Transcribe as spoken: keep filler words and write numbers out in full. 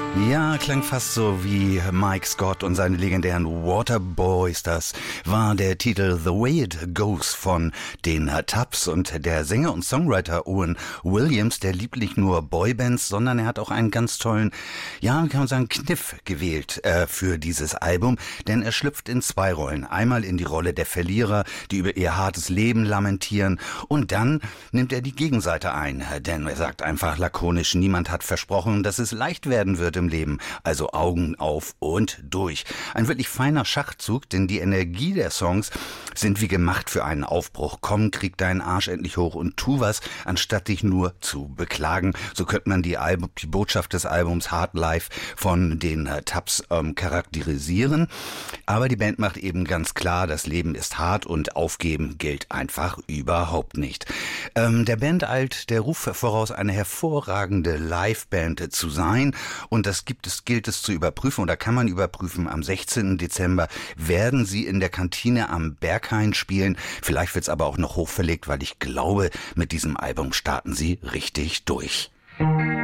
Ja, klang fast so wie Mike Scott und seine legendären Waterboys. Das war der Titel The Way It Goes von den Tubbs. Und der Sänger und Songwriter Owen Williams, der liebt nicht nur Boybands, sondern er hat auch einen ganz tollen, ja, kann man sagen, Kniff gewählt äh, für dieses Album. Denn er schlüpft in zwei Rollen. Einmal in die Rolle der Verlierer, die über ihr hartes Leben lamentieren. Und dann nimmt er die Gegenseite ein. Denn er sagt einfach lakonisch, niemand hat versprochen, dass es leicht werden wird im Leben. Also Augen auf und durch. Ein wirklich feiner Schachzug, denn die Energie der Songs sind wie gemacht für einen Aufbruch. Komm, krieg deinen Arsch endlich hoch und tu was, anstatt dich nur zu beklagen. So könnte man die, Album, die Botschaft des Albums Hard Life von den äh, Tubbs ähm, charakterisieren. Aber die Band macht eben ganz klar, das Leben ist hart und aufgeben gilt einfach überhaupt nicht. Ähm, der Band eilt der Ruf voraus, eine hervorragende Liveband zu sein, und das gibt es, gilt es zu überprüfen, oder kann man überprüfen. Am sechzehnten Dezember werden sie in der Kantine am Berghain spielen. Vielleicht wird's aber auch noch hochverlegt, weil ich glaube, mit diesem Album starten sie richtig durch.